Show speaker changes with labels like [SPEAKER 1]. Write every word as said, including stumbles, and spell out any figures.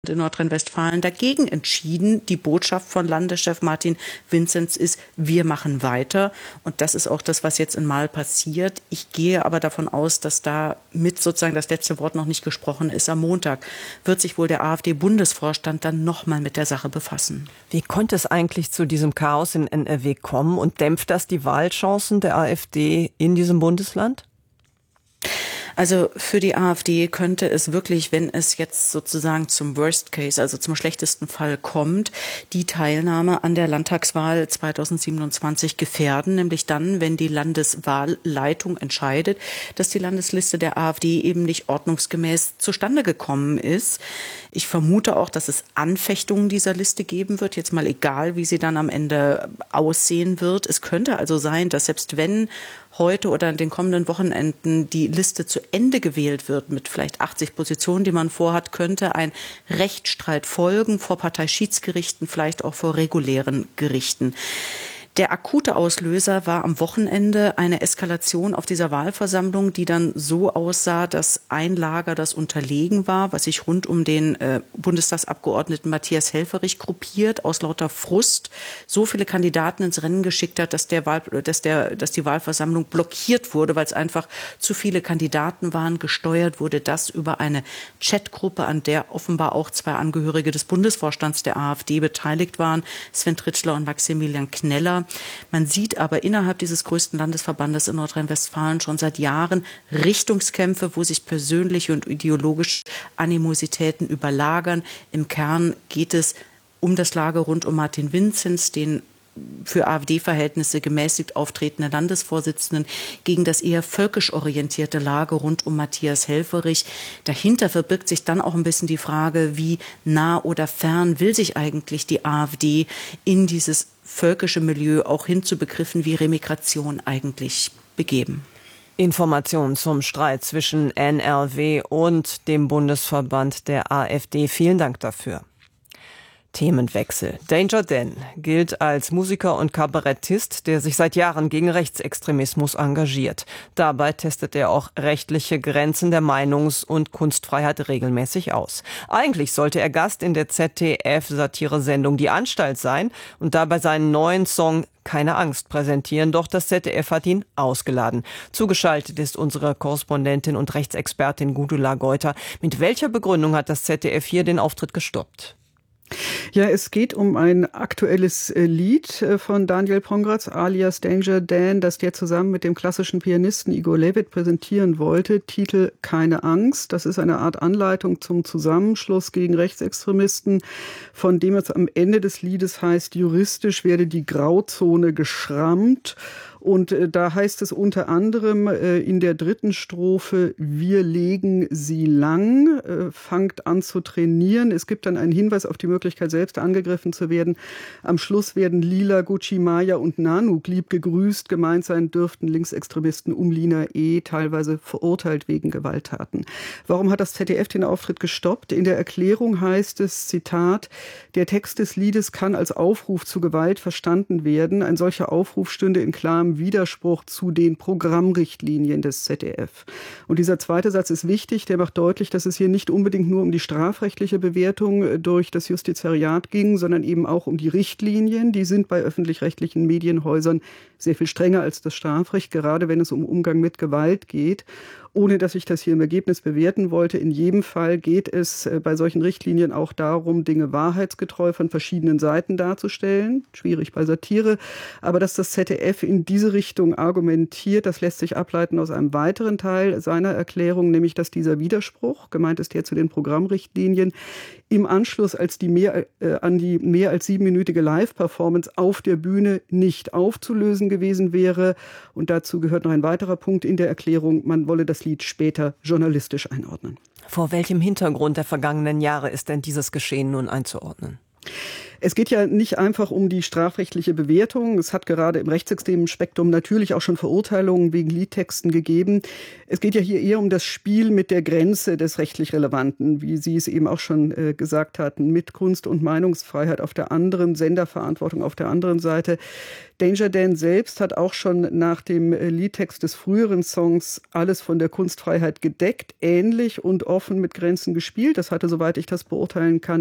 [SPEAKER 1] in Nordrhein-Westfalen dagegen entschieden. Die Botschaft von Landeschef Martin Vinzenz ist, wir machen weiter. Und das ist auch das, was jetzt in Marl passiert. Ich gehe aber davon aus, dass da mit sozusagen das letzte Wort noch nicht gesprochen ist. Am Montag wird sich wohl der AfD-Bundesvorstand dann nochmal mit der Sache befassen.
[SPEAKER 2] Wie konnte es eigentlich zu diesem Chaos in N R W kommen und dämpft das die Wahlchancen der AfD in diesem Bundesland?
[SPEAKER 1] Also für die AfD könnte es wirklich, wenn es jetzt sozusagen zum Worst Case, also zum schlechtesten Fall kommt, die Teilnahme an der Landtagswahl zweitausendsiebenundzwanzig gefährden, nämlich dann, wenn die Landeswahlleitung entscheidet, dass die Landesliste der AfD eben nicht ordnungsgemäß zustande gekommen ist. Ich vermute auch, dass es Anfechtungen dieser Liste geben wird, jetzt mal egal, wie sie dann am Ende aussehen wird. Es könnte also sein, dass selbst wenn heute oder in den kommenden Wochenenden die Liste zu Ende gewählt wird mit vielleicht achtzig Positionen, die man vorhat, könnte ein Rechtsstreit folgen vor Parteischiedsgerichten, vielleicht auch vor regulären Gerichten. Der akute Auslöser war am Wochenende eine Eskalation auf dieser Wahlversammlung, die dann so aussah, dass ein Lager, das unterlegen war, was sich rund um den äh, Bundestagsabgeordneten Matthias Helfferich gruppiert, aus lauter Frust so viele Kandidaten ins Rennen geschickt hat, dass, der Wahl, dass, der, dass die Wahlversammlung blockiert wurde, weil es einfach zu viele Kandidaten waren. Gesteuert wurde das über eine Chatgruppe, an der offenbar auch zwei Angehörige des Bundesvorstands der AfD beteiligt waren, Sven Tritschler und Maximilian Kneller. Man sieht aber innerhalb dieses größten Landesverbandes in Nordrhein-Westfalen schon seit Jahren Richtungskämpfe, wo sich persönliche und ideologische Animositäten überlagern. Im Kern geht es um das Lager rund um Martin Vinzenz, den für AfD-Verhältnisse gemäßigt auftretenden Landesvorsitzenden, gegen das eher völkisch orientierte Lager rund um Matthias Helfferich. Dahinter verbirgt sich dann auch ein bisschen die Frage, wie nah oder fern will sich eigentlich die AfD in dieses völkische Milieu auch hin zu Begriffen wie Remigration eigentlich begeben.
[SPEAKER 2] Informationen zum Streit zwischen N R W und dem Bundesverband der AfD. Vielen Dank dafür. Themenwechsel. Danger Dan gilt als Musiker und Kabarettist, der sich seit Jahren gegen Rechtsextremismus engagiert. Dabei testet er auch rechtliche Grenzen der Meinungs- und Kunstfreiheit regelmäßig aus. Eigentlich sollte er Gast in der Z D F-Satiresendung Die Anstalt sein und dabei seinen neuen Song Keine Angst präsentieren, doch das Z D F hat ihn ausgeladen. Zugeschaltet ist unsere Korrespondentin und Rechtsexpertin Gudula Geuter. Mit welcher Begründung hat das Z D F hier den Auftritt gestoppt?
[SPEAKER 3] Ja, es geht um ein aktuelles Lied von Daniel Pongratz alias Danger Dan, das der zusammen mit dem klassischen Pianisten Igor Levit präsentieren wollte. Titel Keine Angst. Das ist eine Art Anleitung zum Zusammenschluss gegen Rechtsextremisten, von dem es am Ende des Liedes heißt, juristisch werde die Grauzone geschrammt. Und äh, da heißt es unter anderem äh, in der dritten Strophe, wir legen sie lang, äh, fangt an zu trainieren. Es gibt dann einen Hinweis auf die Möglichkeit, selbst angegriffen zu werden. Am Schluss werden Lila, Gucci, Maya und Nanook lieb gegrüßt. Gemeint sein dürften Linksextremisten um Lina E. teilweise verurteilt wegen Gewalttaten. Warum hat das Z D F den Auftritt gestoppt? In der Erklärung heißt es, Zitat, der Text des Liedes kann als Aufruf zu Gewalt verstanden werden. Ein solcher Aufruf stünde in klarem Widerspruch zu den Programmrichtlinien des Z D F. Und dieser zweite Satz ist wichtig, der macht deutlich, dass es hier nicht unbedingt nur um die strafrechtliche Bewertung durch das Justizariat ging, sondern eben auch um die Richtlinien. Die sind bei öffentlich-rechtlichen Medienhäusern sehr viel strenger als das Strafrecht, gerade wenn es um Umgang mit Gewalt geht. Ohne dass ich das hier im Ergebnis bewerten wollte, in jedem Fall geht es bei solchen Richtlinien auch darum, Dinge wahrheitsgetreu von verschiedenen Seiten darzustellen. Schwierig bei Satire. Aber dass das Z D F in diese Richtung argumentiert, das lässt sich ableiten aus einem weiteren Teil seiner Erklärung, nämlich dass dieser Widerspruch, gemeint ist der zu den Programmrichtlinien, im Anschluss als die mehr, äh, an die mehr als siebenminütige Live-Performance auf der Bühne nicht aufzulösen gewesen wäre. Und dazu gehört noch ein weiterer Punkt in der Erklärung, man wolle das Lied später journalistisch einordnen.
[SPEAKER 2] Vor welchem Hintergrund der vergangenen Jahre ist denn dieses Geschehen nun einzuordnen?
[SPEAKER 3] Es geht ja nicht einfach um die strafrechtliche Bewertung. Es hat gerade im rechtsextremen Spektrum natürlich auch schon Verurteilungen wegen Liedtexten gegeben. Es geht ja hier eher um das Spiel mit der Grenze des rechtlich Relevanten, wie Sie es eben auch schon äh, gesagt hatten, mit Kunst- und Meinungsfreiheit auf der anderen, Senderverantwortung auf der anderen Seite. Danger Dan selbst hat auch schon nach dem Liedtext des früheren Songs alles von der Kunstfreiheit gedeckt, ähnlich und offen mit Grenzen gespielt. Das hatte, soweit ich das beurteilen kann,